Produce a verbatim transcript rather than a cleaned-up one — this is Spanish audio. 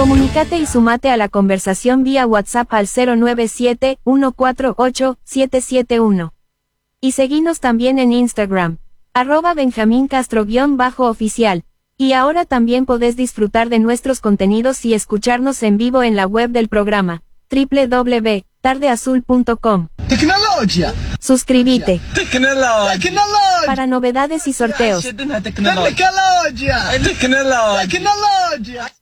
Comunícate y sumate a la conversación vía WhatsApp al cero nueve siete, uno cuatro ocho, siete siete uno. Y seguinos también en Instagram, arroba Benjamín Castro-oficial. Y ahora también podés disfrutar de nuestros contenidos y escucharnos en vivo en la web del programa, doble u doble u doble u punto tarde azul punto com. Tecnologia. Suscríbete. Tecnologia. Tecnologia. Para novedades y sorteos. Tecnologia. Tecnologia. Tecnologia.